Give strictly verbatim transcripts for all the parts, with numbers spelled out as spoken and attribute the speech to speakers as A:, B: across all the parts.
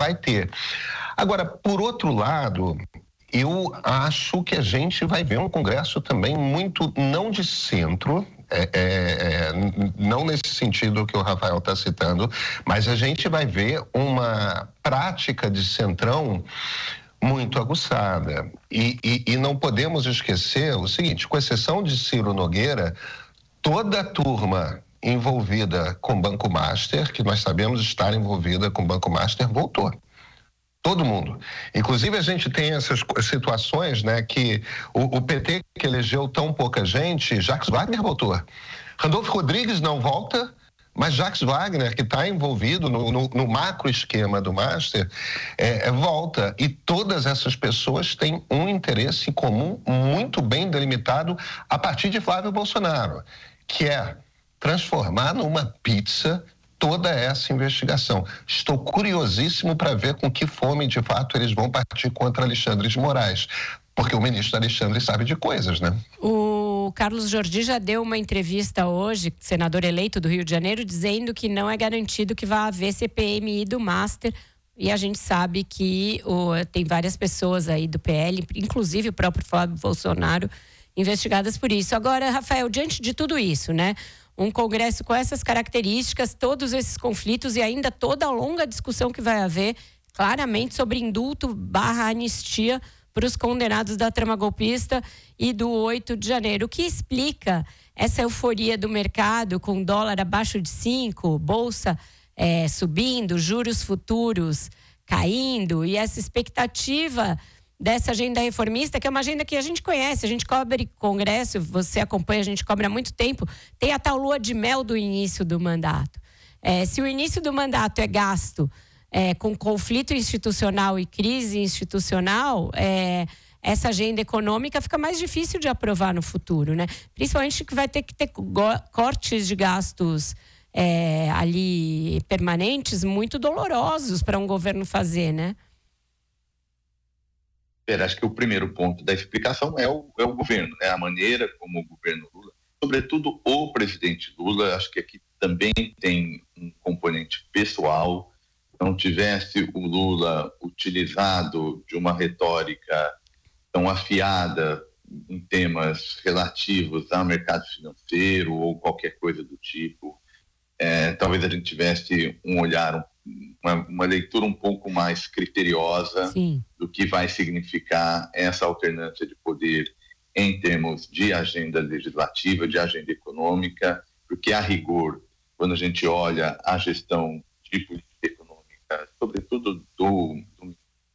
A: vai ter. Agora, por outro lado, eu acho que a gente vai ver um Congresso também muito, não de centro, é, é, é, não nesse sentido que o Rafael está citando, mas a gente vai ver uma prática de centrão muito aguçada. E, e, e não podemos esquecer o seguinte, com exceção de Ciro Nogueira, toda a turma envolvida com Banco Master, que nós sabemos estar envolvida com Banco Master, voltou. Todo mundo. Inclusive, a gente tem essas situações, né, que o, o P T, que elegeu tão pouca gente, Jacques Wagner voltou. Randolfo Rodrigues não volta, mas Jacques Wagner, que está envolvido no, no, no macro esquema do Master, é, volta. E todas essas pessoas têm um interesse comum muito bem delimitado a partir de Flávio Bolsonaro, que é transformar numa pizza toda essa investigação. Estou curiosíssimo para ver com que fome, de fato, eles vão partir contra Alexandre de Moraes, porque o ministro Alexandre sabe de coisas, né?
B: O Carlos Jordi já deu uma entrevista hoje, senador eleito do Rio de Janeiro, dizendo que não é garantido que vai haver C P M I do Master, e a gente sabe que o, tem várias pessoas aí do P L, inclusive o próprio Flávio Bolsonaro, investigadas por isso. Agora, Rafael, diante de tudo isso, né? Um Congresso com essas características, todos esses conflitos e ainda toda a longa discussão que vai haver, claramente, sobre indulto barra anistia para os condenados da trama golpista e do oito de janeiro. O que explica essa euforia do mercado com dólar abaixo de cinco, bolsa é, subindo, juros futuros caindo e essa expectativa dessa agenda reformista, que é uma agenda que a gente conhece, a gente cobre Congresso, você acompanha, a gente cobre há muito tempo, tem a tal lua de mel do início do mandato. É, se o início do mandato é gasto é, com conflito institucional e crise institucional, é, essa agenda econômica fica mais difícil de aprovar no futuro, né? Principalmente que vai ter que ter cortes de gastos é, ali permanentes muito dolorosos para um governo fazer, né?
C: Acho que o primeiro ponto da explicação é o, é o governo, né? A maneira como o governo Lula, sobretudo o presidente Lula, acho que aqui também tem um componente pessoal. Não tivesse o Lula utilizado de uma retórica tão afiada em temas relativos ao mercado financeiro ou qualquer coisa do tipo, é, talvez a gente tivesse um olhar, uma, uma leitura um pouco mais criteriosa Sim. do que vai significar essa alternância de poder em termos de agenda legislativa, de agenda econômica, porque a rigor, quando a gente olha a gestão de política econômica, sobretudo do, do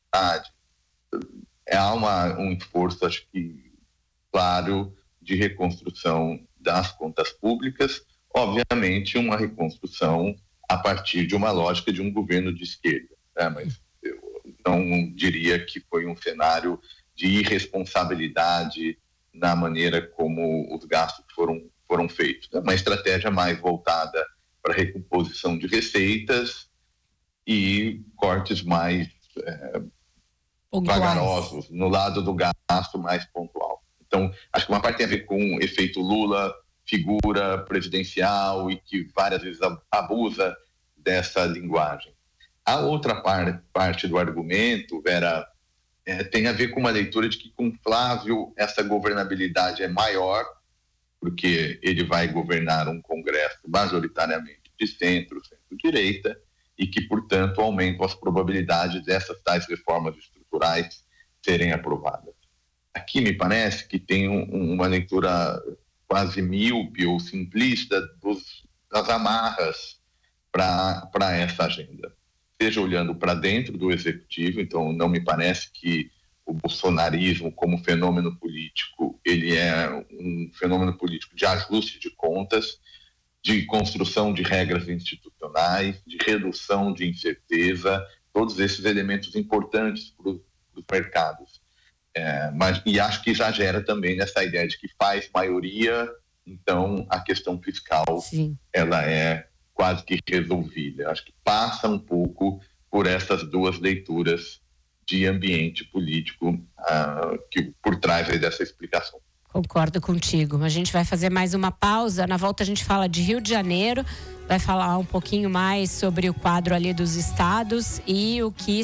C: há uma, um esforço, acho que claro, de reconstrução das contas públicas, obviamente uma reconstrução a partir de uma lógica de um governo de esquerda, né? Mas eu não diria que foi um cenário de irresponsabilidade na maneira como os gastos foram, foram feitos. É uma estratégia mais voltada para recomposição de receitas e cortes mais é, vagarosos no lado do gasto mais pontual. Então, acho que uma parte tem a ver com o efeito Lula, figura presidencial e que várias vezes abusa dessa linguagem. A outra par, parte do argumento, Vera, é, tem a ver com uma leitura de que com Flávio essa governabilidade é maior, porque ele vai governar um Congresso majoritariamente de centro, centro-direita, e que, portanto, aumentam as probabilidades dessas tais reformas estruturais serem aprovadas. Aqui me parece que tem um, uma leitura quase míope ou simplista dos, das amarras para essa agenda. Seja olhando para dentro do executivo, então não me parece que o bolsonarismo como fenômeno político, ele é um fenômeno político de ajuste de contas, de construção de regras institucionais, de redução de incerteza, todos esses elementos importantes para os mercados. É, mas, e acho que exagera também nessa ideia de que faz maioria, então a questão fiscal Sim. ela é quase que resolvida. Acho que passa um pouco por essas duas leituras de ambiente político uh, que por trás aí dessa explicação.
B: Concordo contigo. A gente vai fazer mais uma pausa. Na volta a gente fala de Rio de Janeiro, vai falar um pouquinho mais sobre o quadro ali dos estados e o que